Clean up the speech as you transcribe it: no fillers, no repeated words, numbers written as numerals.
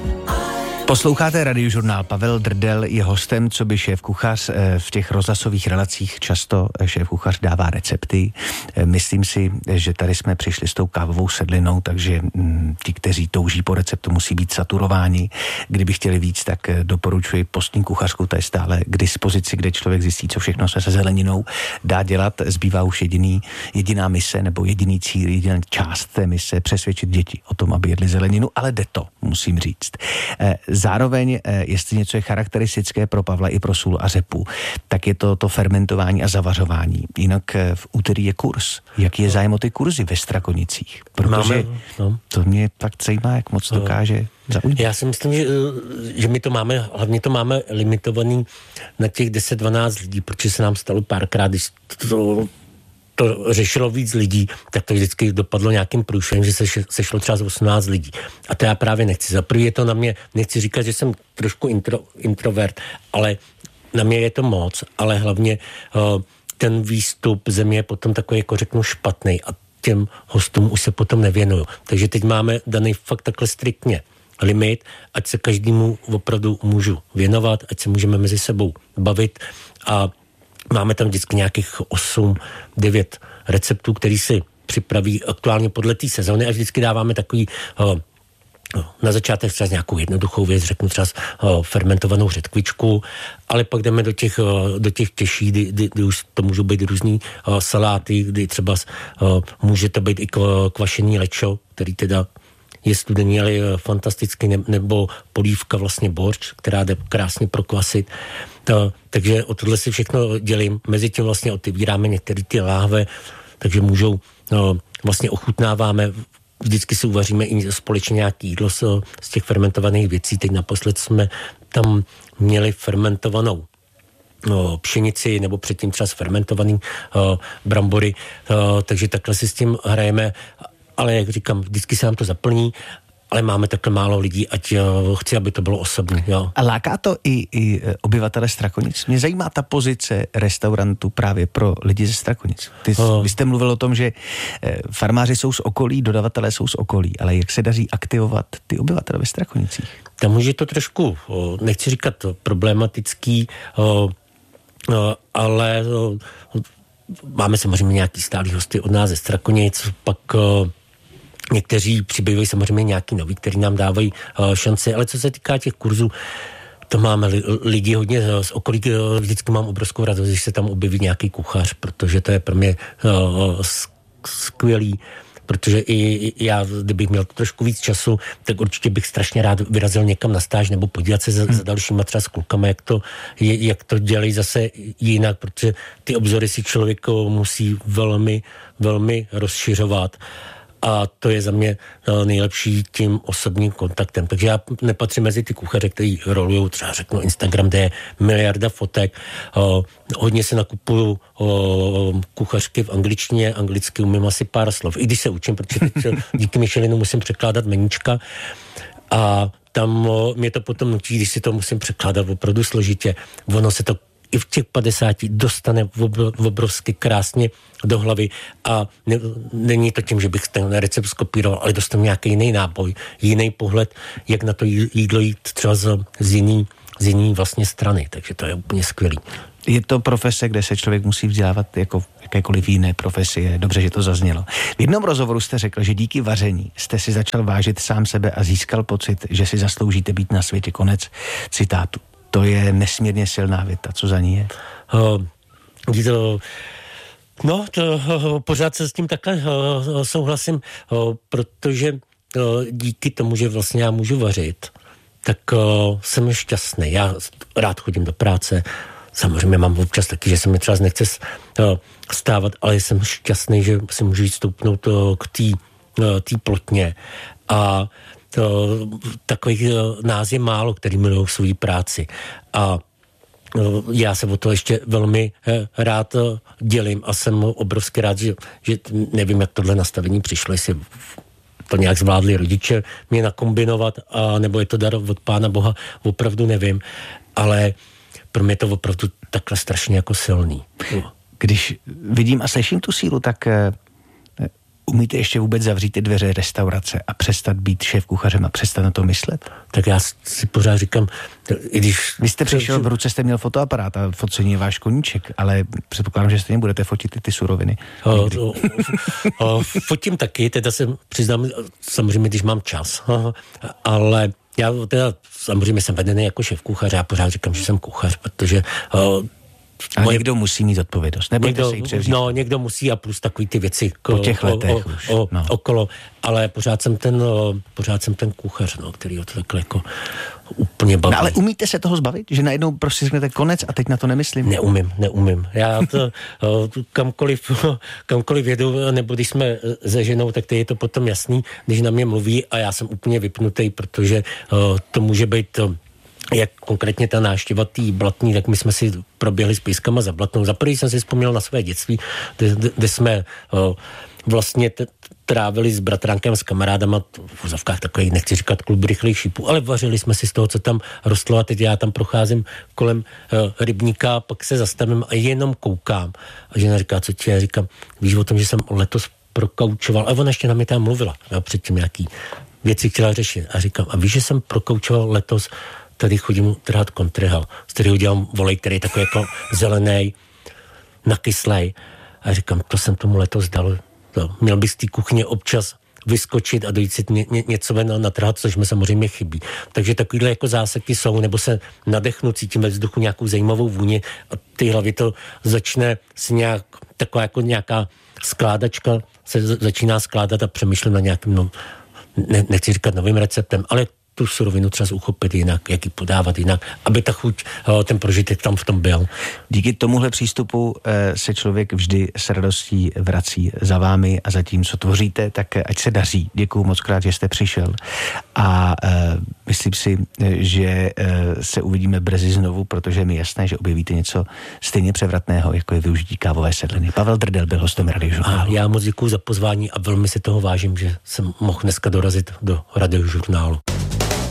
Posloucháte radiožurnál. Pavel Drdel je hostem, co by šéfkuchař. V těch rozhlasových relacích často šéfkuchař dává recepty. Myslím si, že tady jsme přišli s tou kávovou sedlinou, takže ti, kteří touží po receptu, musí být saturováni. Kdyby chtěli víc, tak doporučuji Postní kuchařku, ta je stále k dispozici, kde člověk zjistí, co všechno se zeleninou dá dělat. Zbývá už jediná mise nebo jediný cíl, jediná část té mise, přesvědčit děti o tom, aby jedli zeleninu, ale jde to, musím říct. Zároveň, jestli něco je charakteristické pro Pavla i pro sůl a řepu, tak je to fermentování a zavařování. Jinak v úterý je kurz. Jaký je zájem o ty kurzy ve Strakonicích? Protože to mě tak zajímá, jak moc dokáže zaujít. Já si myslím, že my to máme, hlavně to máme limitovaný na těch 10-12 lidí, protože se nám stalo párkrát, když to řešilo víc lidí, tak to vždycky dopadlo nějakým průšvihem, že se sešlo třeba z 18 lidí. A to já právě nechci. Za prvý je to na mě, nechci říkat, že jsem trošku introvert, ale na mě je to moc, ale hlavně ten výstup země je potom takový, jako řeknu, špatný a těm hostům už se potom nevěnuju. Takže teď máme daný fakt takhle striktně limit, ať se každému opravdu můžu věnovat, ať se můžeme mezi sebou bavit a máme tam vždycky nějakých 8-9 receptů, který si připraví aktuálně podle té sezóny a vždycky dáváme takový na začátek třeba nějakou jednoduchou věc, řeknu třeba fermentovanou řetkvičku, ale pak jdeme do těch těžších, kdy už to můžou být různý saláty, kdy třeba může to být i kvašený lečo, který teda je studený, ale je fantastický, nebo polívka vlastně borč, která jde krásně prokvasit. Takže o tohle si všechno dělím. Mezitím vlastně otevíráme některé ty láhve, takže můžou, vlastně ochutnáváme, vždycky si uvaříme i společně nějaký jídlo z těch fermentovaných věcí. Teď naposled jsme tam měli fermentovanou pšenici, nebo předtím třeba fermentovaný brambory, takže takhle si s tím hrajeme. Ale jak říkám, vždycky se nám to zaplní, ale máme takhle málo lidí, ať chci, aby to bylo osobní. Jo. A láká to i obyvatele Strakonic? Mě zajímá ta pozice restaurantu právě pro lidi ze Strakonic. Vy jste mluvil o tom, že farmáři jsou z okolí, dodavatelé jsou z okolí, ale jak se daří aktivovat ty obyvatele ve Strakonicích? Tam už je to trošku, nechci říkat problematický, ale máme samozřejmě nějaký stálý hosty od nás ze Strakonic, pak někteří přibývají samozřejmě nějaký noví, kteří nám dávají šanci, ale co se týká těch kurzů, to máme lidi hodně z okolí, vždycky mám obrovskou radost, když se tam objeví nějaký kuchař, protože to je pro mě skvělý, protože i já, kdybych měl trošku víc času, tak určitě bych strašně rád vyrazil někam na stáž nebo podívat se za dalšíma třeba s klukama, jak to dělají zase jinak, protože ty obzory si člověk musí velmi, velmi rozšiřovat. A to je za mě nejlepší tím osobním kontaktem. Takže já nepatřím mezi ty kuchaře, kteří rolujou, třeba řeknu Instagram, kde je miliarda fotek. Hodně se nakupuju kuchařky v angličtině, anglicky umím asi pár slov. I když se učím, protože teď díky Michelinu musím překládat meníčka. A tam mě to potom nutí, když si to musím překládat opravdu složitě. Ono se to i v těch 50 dostane obrovsky krásně do hlavy a není to tím, že bych ten recept skopíroval, ale dostanu nějaký jiný náboj, jiný pohled, jak na to jídlo jít třeba z jiný vlastně strany, takže to je úplně skvělý. Je to profese, kde se člověk musí vzdělávat jako v jakékoliv jiné profesie. Dobře, že to zaznělo. V jednom rozhovoru jste řekl, že díky vaření jste si začal vážit sám sebe a získal pocit, že si zasloužíte být na světě. Konec citátu. To je nesmírně silná věta. Co za ní je? Pořád se s tím takhle souhlasím, protože díky tomu, že vlastně já můžu vařit, tak jsem šťastný. Já rád chodím do práce, samozřejmě mám občas taky, že se mi třeba nechce stávat, ale jsem šťastný, že si můžu jít stoupnout k té plotně a takových nás je málo, který milují svou práci. A já se o to ještě velmi rád dělím a jsem obrovsky rád, že nevím, jak tohle nastavení přišlo, jestli to nějak zvládli rodiče mě nakombinovat, a nebo je to dar od Pána Boha, opravdu nevím, ale pro mě je to opravdu takhle strašně jako silný. Když vidím a slyším tu sílu, tak umíte ještě vůbec zavřít ty dveře restaurace a přestat být šéfkuchařem a přestat na to myslet? Tak já si pořád říkám, i když... Vy jste přišel, v ruce jste měl fotoaparát a focení je váš koníček, ale předpokládám, že stejně budete fotit ty suroviny. Fotím taky, teda se přiznám, samozřejmě, když mám čas, ale já teda samozřejmě jsem vedený jako šéfkuchař, já pořád říkám, že jsem kuchař, protože... A někdo musí mít odpovědnost, nebojte se jí převzít. No, někdo musí a plus takový ty věci po těch letech okolo, ale pořád jsem ten kuchař, který ho to takhle jako úplně baví. No, ale umíte se toho zbavit? Že najednou prostě řeknete konec a teď na to nemyslím? Neumím. Já to kamkoliv jedu, nebo když jsme se ženou, tak to je to potom jasný, když na mě mluví a já jsem úplně vypnutý, protože to může být... Jak konkrétně ta návštěva tý Blatný, tak my jsme si proběhli s pískama za Blatnou. Za první jsem si vzpomněl na své dětství, kde jsme vlastně trávili s bratránkem, s kamarádama, v vozovkách takový, nechci říkat klub rychlých šípů, ale vařili jsme si z toho, co tam rostlo a teď já tam procházím kolem rybníka, pak se zastavím a jenom koukám. A žena říká, co ti? Já říkám, víš o tom, že jsem letos prokaučoval, a ona ještě na mě tam mluvila, předtím nějaký věci chtěla řešit. A říkám, a víš, že jsem prokaučoval letos, tady chodím trhat kontrahal, z kterého dělám volej, který je takový jako zelený, nakyslej. A říkám, to jsem tomu letos dal. Měl bych z té kuchyně občas vyskočit a dojít si něco natrhat, což mi samozřejmě chybí. Takže takovýhle jako záseky jsou, nebo se nadechnu, cítím ve vzduchu nějakou zajímavou vůni a ty hlavy to začne si nějak, taková jako nějaká skládačka se začíná skládat a přemýšlím na nějakým, nechci říkat novým receptem, ale tu surovinu třeba uchopit jinak, jak ji podávat jinak, aby ta chuť, ten prožitek tam v tom byl. Díky tomuhle přístupu se člověk vždy s radostí vrací za vámi a za tím, co tvoříte, tak ať se daří. Děkuju moc krát, že jste přišel a myslím si, že se uvidíme brzy znovu, protože je mi jasné, že objevíte něco stejně převratného, jako je využití kávové sedliny. Pavel Drdel byl hostem Radiožurnálu. Já moc děkuju za pozvání a velmi si toho vážím, že jsem mohl dneska dorazit do Radiožurnálu.